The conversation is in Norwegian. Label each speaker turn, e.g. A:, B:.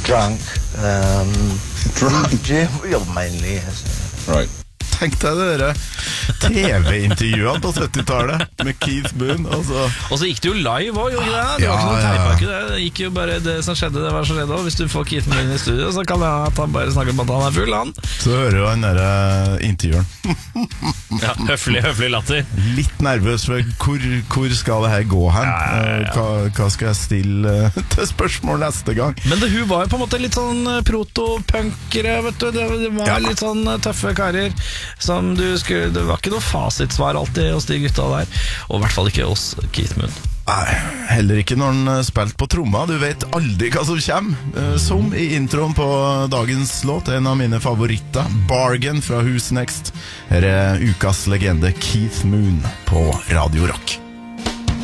A: drunk. Yeah, mainly, yes.
B: Right.
C: Tenk deg det der TV-intervjuene på 70-tallet med Keith Moon.
D: Og så gikk det jo live også, gjorde det? Det var ikke noe teipa, ikke det? Det gikk jo bare det som skjedde, det var som skjedde også. Hvis du får Keith Moon i studio, så kan det at han bare snakker om at han er full, han.
C: Så hører du han der intervjueren.
D: Ja, høflig latter.
C: Litt nervøs for hvor skal det her gå hen? Hva skal jeg stille til spørsmål neste gang?
D: Men hun var jo på en måte litt sånn proto-punkere, vet du. Det var litt sånn tøffe karer som det var ikke noe fasitsvar alltid hos de gutta der, og i hvert fall ikke hos Keith Moon.
C: Nei, heller ikke når han spilte på tromma. Du vet aldri hva som kommer. Som i introen på dagens låt, en av mine favoritter, Bargain fra Who's Next. Her er ukas legende Keith Moon på Radio Rock.